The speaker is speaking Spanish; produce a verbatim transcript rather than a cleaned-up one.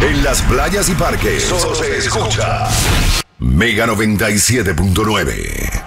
En las playas y parques, solo se escucha Mega noventa y siete punto nueve.